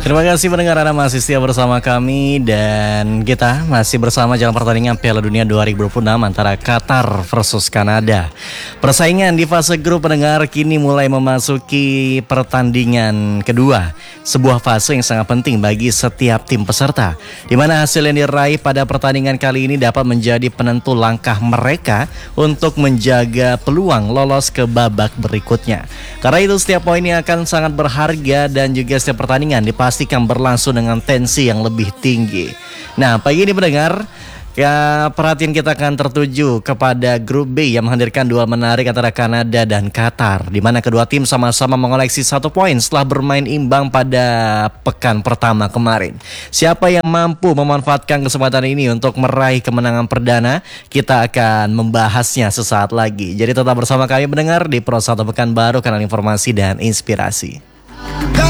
Terima kasih pendengar, Anda masih setia bersama kami dan kita masih bersama jalan pertandingan Piala Dunia 2026 antara Qatar versus Kanada. Persaingan di fase grup pendengar kini mulai memasuki pertandingan kedua, sebuah fase yang sangat penting bagi setiap tim peserta, di mana hasil yang diraih pada pertandingan kali ini dapat menjadi penentu langkah mereka untuk menjaga peluang lolos ke babak berikutnya. Karena itu setiap poinnya akan sangat berharga dan juga setiap pertandingan dipastikan berlangsung dengan tensi yang lebih tinggi. Nah, pagi ini pendengar, perhatian kita akan tertuju kepada grup B yang menghadirkan duel menarik antara Kanada dan Qatar, di mana kedua tim sama-sama mengoleksi 1 poin setelah bermain imbang pada pekan pertama kemarin. Siapa yang mampu memanfaatkan kesempatan ini untuk meraih kemenangan perdana? Kita akan membahasnya sesaat lagi. Jadi tetap bersama kami pendengar di Pro 1 Pekanbaru, kanal informasi dan inspirasi.